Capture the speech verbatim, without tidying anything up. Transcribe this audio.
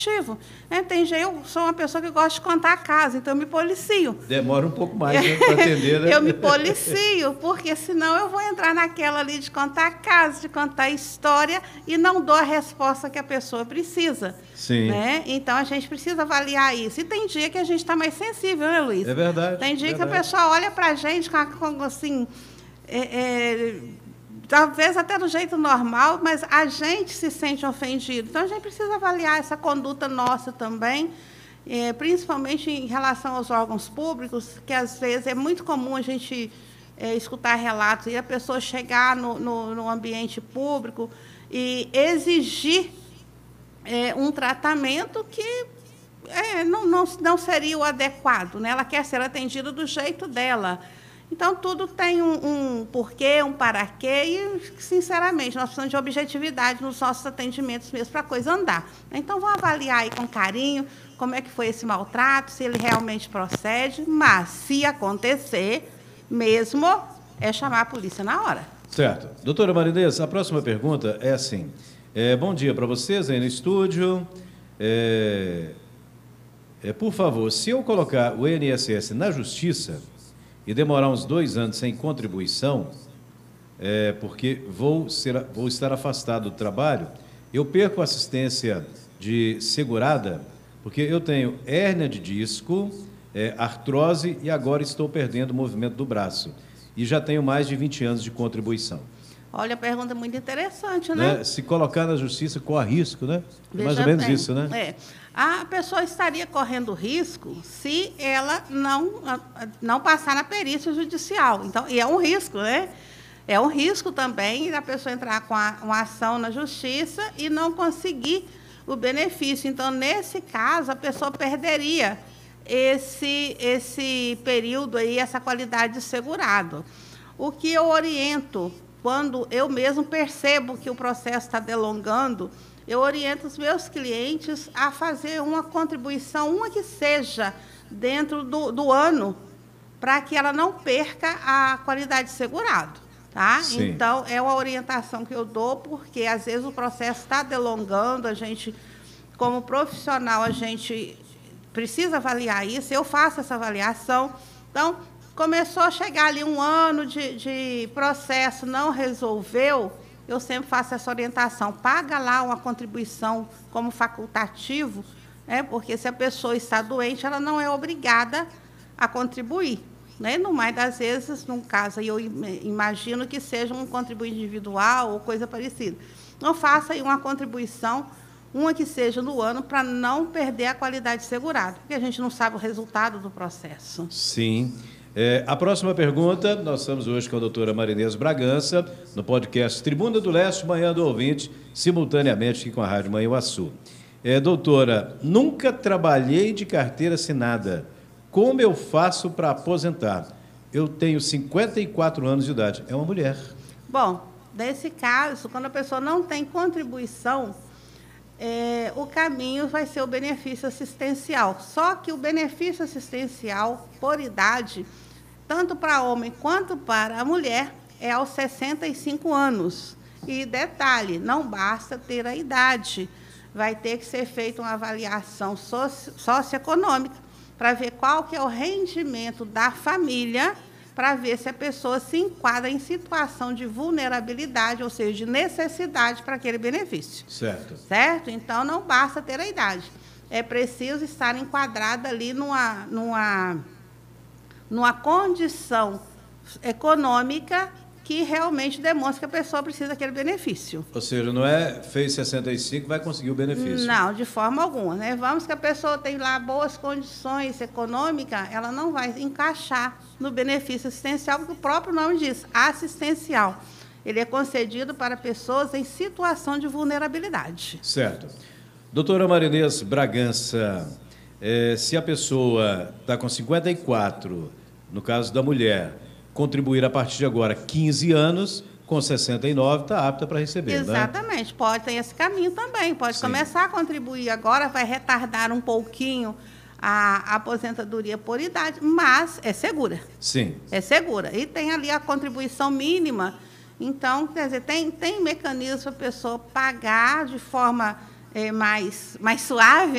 Né? Tem jeito, eu sou uma pessoa que gosta de contar a casa, então eu me policio. Demora um pouco mais né, para atender, né? Eu me policio, porque senão eu vou entrar naquela ali de contar a casa, de contar a história e não dou a resposta que a pessoa precisa. Sim. Né? Então a gente precisa avaliar isso. E tem dia que a gente está mais sensível, né, Luiz? É verdade. Tem dia verdade. que a pessoa olha para a gente com, com assim. É, é, talvez até do jeito normal, mas a gente se sente ofendido. Então, a gente precisa avaliar essa conduta nossa também, é, principalmente em relação aos órgãos públicos, que, às vezes, é muito comum a gente é, escutar relatos e a pessoa chegar no, no, no ambiente público e exigir é, um tratamento que é, não, não, não seria o adequado, né? Ela quer ser atendida do jeito dela. Então, tudo tem um, um porquê, um para quê, e, sinceramente, nós precisamos de objetividade nos nossos atendimentos mesmo para a coisa andar. Então, vamos avaliar aí com carinho como é que foi esse maltrato, se ele realmente procede, mas, se acontecer mesmo, é chamar a polícia na hora. Certo. Doutora Marinês, a próxima pergunta é assim. É, bom dia para vocês aí no estúdio. É, é, por favor, se eu colocar o I N S S na justiça e demorar uns dois anos sem contribuição, é, porque vou, ser, vou estar afastado do trabalho, eu perco assistência de segurada, porque eu tenho hérnia de disco, é, artrose e agora estou perdendo o movimento do braço. E já tenho mais de vinte anos de contribuição. Olha, a pergunta é muito interessante, né? né? Se colocar na justiça, corre risco, né? Veja mais ou menos bem, isso, né? É. A pessoa estaria correndo risco se ela não, não passar na perícia judicial. Então, e é um risco, né? É um risco também da pessoa entrar com a, uma ação na justiça e não conseguir o benefício. Então, nesse caso, a pessoa perderia esse, esse período aí, essa qualidade de segurado. O que eu oriento, quando eu mesmo percebo que o processo está delongando, eu oriento os meus clientes a fazer uma contribuição, uma que seja, dentro do, do ano, para que ela não perca a qualidade de segurado. Tá? Então, é uma orientação que eu dou, porque, às vezes, o processo está delongando, a gente, como profissional, a gente precisa avaliar isso, eu faço essa avaliação. Então, começou a chegar ali um ano de, de processo, não resolveu, eu sempre faço essa orientação, paga lá uma contribuição como facultativo, né, porque se a pessoa está doente, ela não é obrigada a contribuir. Né? No mais das vezes, num caso, eu imagino que seja um contribuinte individual ou coisa parecida. Então, faça aí uma contribuição, uma que seja no ano, para não perder a qualidade segurada, porque a gente não sabe o resultado do processo. Sim. É, a próxima pergunta, nós estamos hoje com a doutora Marinês Bragança, no podcast Tribuna do Leste, Manhã do Ouvinte, simultaneamente aqui com a Rádio Manhuaçu. É, doutora, nunca trabalhei de carteira assinada. Como eu faço para aposentar? Eu tenho cinquenta e quatro anos de idade. É uma mulher. Bom, nesse caso, quando a pessoa não tem contribuição, é, o caminho vai ser o benefício assistencial. Só que o benefício assistencial, por idade, tanto para homem quanto para a mulher, é aos sessenta e cinco anos. E detalhe, não basta ter a idade. Vai ter que ser feita uma avaliação soci- socioeconômica para ver qual que é o rendimento da família, para ver se a pessoa se enquadra em situação de vulnerabilidade, ou seja, de necessidade para aquele benefício. Certo. Certo? Então, não basta ter a idade. É preciso estar enquadrada ali numa, numa, numa condição econômica que realmente demonstra que a pessoa precisa daquele benefício. Ou seja, não é fez sessenta e cinco, vai conseguir o benefício. Não, de forma alguma. Né? Vamos que a pessoa tem lá boas condições econômicas, ela não vai encaixar no benefício assistencial, porque o próprio nome diz, assistencial. Ele é concedido para pessoas em situação de vulnerabilidade. Certo. Doutora Marinês Bragança, é, se a pessoa está com cinquenta e quatro, no caso da mulher, contribuir a partir de agora quinze anos, com sessenta e nove, está apta para receber, Exatamente, né? Pode ter esse caminho também, pode Sim. começar a contribuir agora, vai retardar um pouquinho a aposentadoria por idade, mas é segura. Sim. É segura. E tem ali a contribuição mínima, então, quer dizer, tem, tem mecanismo para a pessoa pagar de forma é, mais, mais suave.